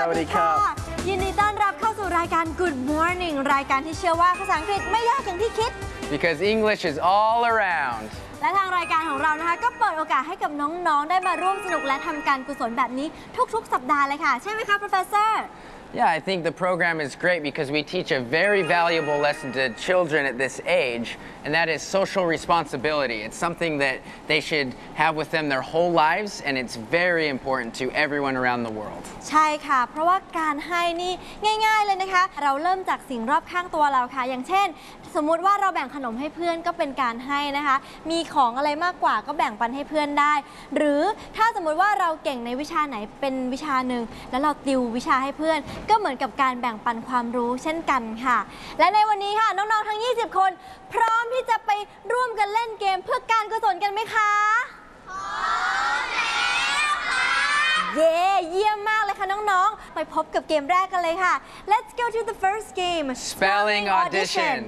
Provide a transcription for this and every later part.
วัสดีค่ะยินดีต้อนรับเข้าสู่รายการ Good Morning รายการที่เชื่อว่าภาษาอังกฤษไม่ยากอย่างที่คิด Because English is all around และทางรายการของเรานะคะก็เปิดโอกาสให้กับน้องๆได้มาร่วมสนุกและทำการกุศลแบบนี้ทุกๆสัปดาห์เลยค่ะใช่ไหมคะ Professor Yeah, I think the program is great because we teach a very valuable lesson to children at this age, and that is social responsibility. It's something that they should have with them their whole lives, and it's very important to everyone around the world. ใช่ค่ะเพราะว่าการให้นี่ง่ายๆเลยนะคะเราเริ่มจากสิ่งรอบข้างตัวเราค่ะอย่างเช่นสมมุติว่าเราแบ่งขนมให้เพื่อนก็เป็นการให้นะคะมีของอะไรมากกว่าก็แบ่งปันให้เพื่อนได้หรือถ้าสมมุติว่าเราเก่งในวิชาไหนเป็นวิชาหนึ่งแล้วเราติววิชาให้เพื่อนก็เหมือนกับการแบ่งปันความรู้เช่นกันค่ะและในวันนี้ค่ะน้องๆทั้ง20คนพร้อมที่จะไปร่วมกันเล่นเกมเพื่อการกุศลกันไหมคะพร้อมแล้วค่ะเยี่ยมมากเลยค่ะน้องๆไปพบกับเกมแรกกันเลยค่ะ Let's go to the first game Spelling Audition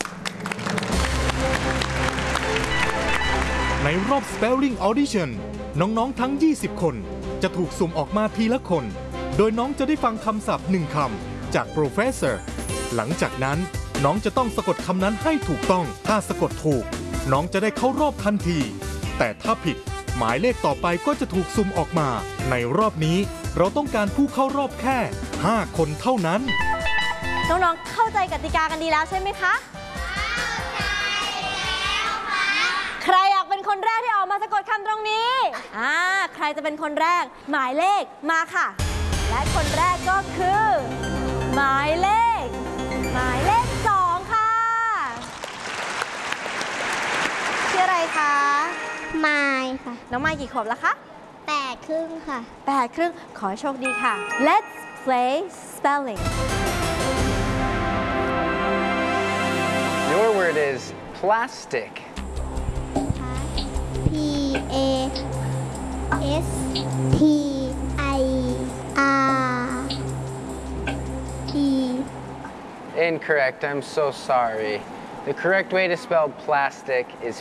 ในรอบ Spelling Audition น้องๆทั้ง20คนจะถูกสุ่มออกมาทีละคนโดยน้องจะได้ฟังคำศัพท์1คำจาก Professor หลังจากนั้นน้องจะต้องสะกดคำนั้นให้ถูกต้องถ้าสะกดถูกน้องจะได้เข้ารอบทันทีแต่ถ้าผิดหมายเลขต่อไปก็จะถูกสุ่มออกมาในรอบนี้เราต้องการผู้เข้ารอบแค่5คนเท่านั้นน้องๆเข้าใจกติกากันดีแล้วใช่ไหมคะใครอยากเป็นคนแรกที่ออกมาสะกดคำตรงนี้ใครจะเป็นคนแรกหมายเลขมาค่ะและคนแรกก็คือหมายเลข2ค่ะชื่ออะไรคะไมค์ค่ะน้องไมค์กี่ขวบแล้วคะ 8 ครึ่งค่ะ 8 ครึ่งขอโชคดีค่ะ Let's play spelling Your word is plastic P A S T I R E Incorrect. I'm so sorry. The correct way to spell plastic is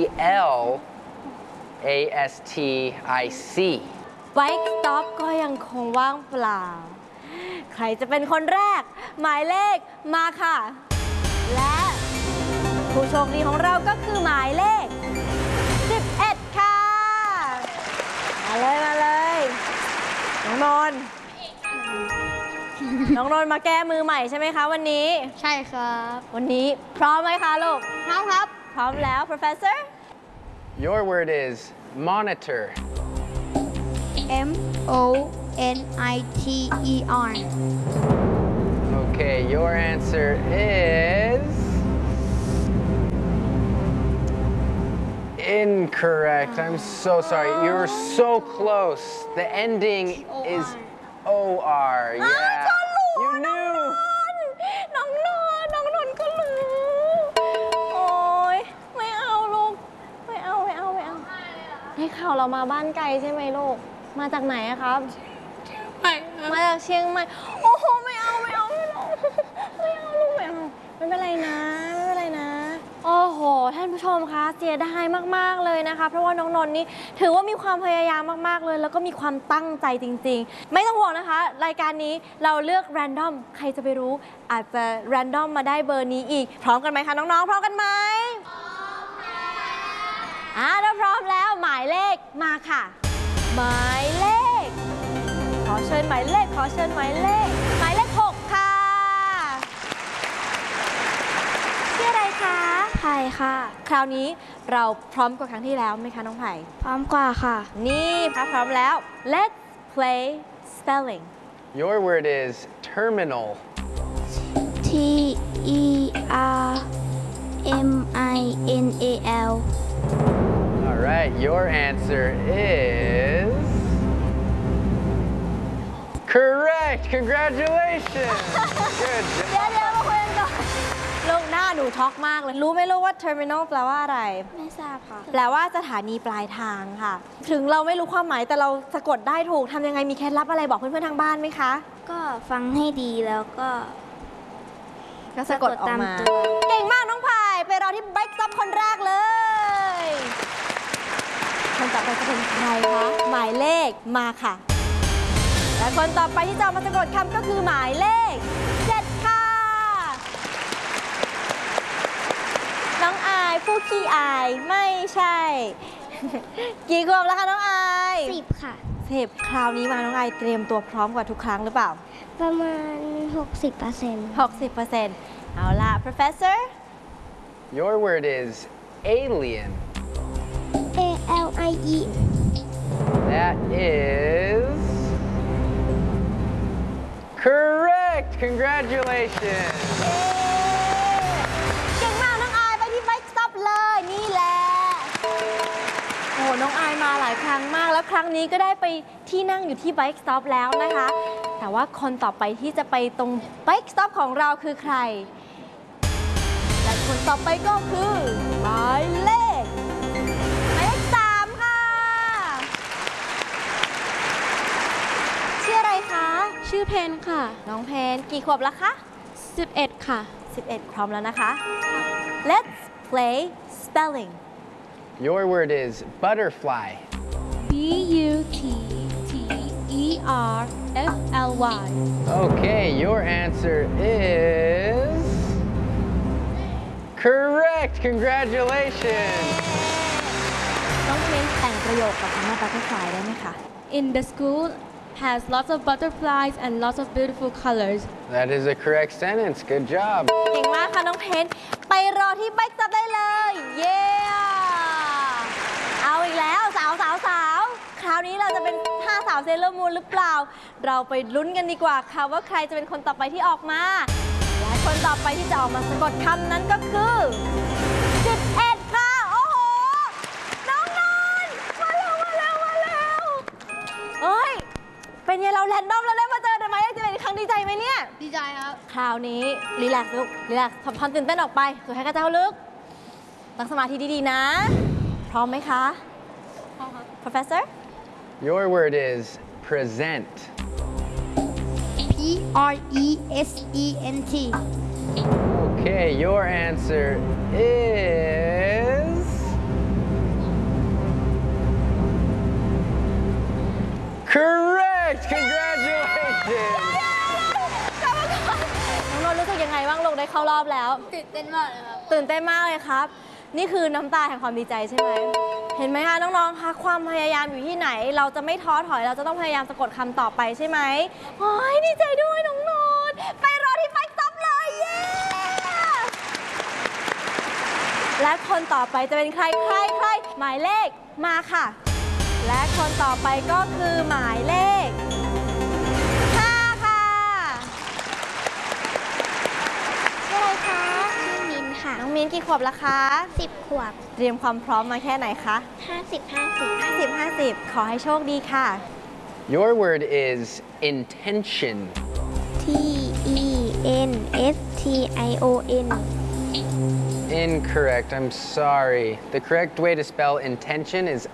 P-L-A-S-T-I-C. Bike stop ก็ยังคงว่างเปล่าใครจะเป็นคนแรกหมายเลขมาค่ะและผู้โชคดีของเราก็คือหมายเลข11ค่ะมาเลยน้องนนท์มาแก้มือใหม่ใช่ไหมคะวันนี้ใช่ครับวันนี้พร้อมไหมคะลูกพร้อมครับพร้อมแล้ว Professor Your word is monitor M O N I T E R Okay, your answer is incorrect. I'm so sorry. You're so close. The ending is O-R. Yeah. You knew. น้องนนท์ก็รู้โอ๊ยไม่เอาลูกไม่เอาให้ข่าวเรามาบ้านไกลใช่ไหมลูกมาจากไหนอะครับมาจากเชียงใหม่โอ้โหไม่เอาลูกไม่เป็นไรนะโอ้โหท่านผู้ชมคะเสียดายมากๆเลยนะคะเพราะว่าน้องนนท์นี่ถือว่ามีความพยายามมากๆเลยแล้วก็มีความตั้งใจจริงๆไม่ต้องห่วงนะคะรายการนี้เราเลือกแรนดอมใครจะไปรู้อาจจะแรนดอมมาได้เบอร์นี้อีกพร้อมกันไหมคะน้องๆพร้อมกันไหมพร้อมค่ะถ้าพร้อมแล้วหมายเลขมาค่ะหมายเลขขอเชิญหมายเลข6ค่ะชื่ออะไรคะไผ่ค่ะคราวนี้เราพร้อมกว่าครั้งที่แล้วไหมคะน้องไผ่พร้อมกว่าค่ะนี่ค่ะพร้อมแล้ว Let's play spelling Your word is terminal T E R M I N A L All right, your answer is correct. Congratulations. Good job. เดี๋ยวมาคุยกันก่อนลูกหน้าหนูช็อกมากเลยรู้ไหมลูกว่า terminal แปลว่าอะไรไม่ทราบค่ะแปลว่าสถานีปลายทางค่ะถึงเราไม่รู้ความหมายแต่เราสะกดได้ถูกทำยังไงมีเคล็ดลับอะไรบอกเพื่อนๆทางบ้านไหมคะก็ฟังให้ดีแล้วก็สะกดออกมาเก่งมากน้องพายไปรอที่ Break Stop คนแรกเลยคนต่อไปจะเป็นใครคะหมายเลขมาค่ะและคนต่อไปที่จะเอามาสะกดคำก็คือหมายเลข 7 ค่ะ น้องอายผู้ขี้อายไม่ใช่ กี่ขวบแล้วคะน้องอาย 10 ค่ะ 10 คราวนี้มาน้องอายเตรียมตัวพร้อมกว่าทุกครั้งหรือเปล่าประมาณ 60% 60%เอาล่ะ professor Your word is alien. ALIE That is correct. Congratulations. เก่งมากน้องอายไปที่ Bike Stop เลยนี่แหละ โอ้น้องอายมาหลายครั้งมากแล้วครั้งนี้ก็ได้ไปที่นั่งอยู่ที่ Bike Stop แล้วนะคะ แต่ว่าคนต่อไปที่จะไปตรง Bike Stop ของเราคือใคร และคนต่อไปก็คือหมายเลข 3 ค่ะ ชื่ออะไรคะชื่อเพนค่ะน้องเพนกี่ขวบแล้วคะ 11 ค่ะ 11 พร้อมแล้วนะคะ Let's play spelling Your word is butterfly. BUTTERFLY Okay, your answer is correct. Congratulations. น้องเพนแต่งประโยคกับคำว่า butterfly ได้ไหมคะ In the school has lots of butterflies and lots of beautiful colors. That is a correct sentence. Good job. เก่งมากค่ะน้องเพนไปรอที่ Bike Stop ได้เลย เย้ เอาอีกแล้วสาวคราวนี้เราจะเป็น5 สาวเซเลอร์มูนหรือเปล่า เราไปลุ้นกันดีกว่าค่ะว่าใครจะเป็นคนต่อไปที่ออกมา และคนต่อไปที่จะออกมาสะกดคำนั้นก็คือ11ค่ะ โอ้โห น้องนนท์มาแล้วเฮ้ย เป็นไงเราแรนดอมแล้วได้มาเจอหมายเลข11ครั้งดีใจไหมเนี่ยดีใจครับคราวนี้รีแลกซ์ลูกรีแลกซ์ทำความตื่นเต้นออกไปสูดหายใจเข้าลึกตั้งสมาธิดีๆนะ พร้อมไหมคะพร้อมครับ professor Your word is present. PRESENT Okay, your answer is correct. Congratulations. น้องนนท์รู้สึกยังไงบ้างลูกได้เข้ารอบแล้วตื่นเต้นมากเลยครับตื่นเต้นมากเลยครับ นี่คือน้ำตาแห่งความดีใจใช่ไหม เห็นไหมคะน้องๆ คะความพยายามอยู่ที่ไหน เราจะไม่ท้อถอย เราจะต้องพยายามสะกดคำต่อไปใช่ไหมโอ้ยดีใจด้วยน้องนนท์ไปรอที่ Bike Stop เลยเย้ และคนต่อไปจะเป็นใคร หมายเลขมาค่ะ และคนต่อไปก็คือหมายเลข 5 ค่ะชื่ออะไรคะชื่อมินค่ะน้องมิ้นกี่ขวบแล้วคะ 10 ขวบเตรียมความพร้อมมาแค่ไหนคะ 50 ขอให้โชคดีค่ะ Your word is intention. TENSTION Incorrect. I'm sorry. The correct way to spell intention is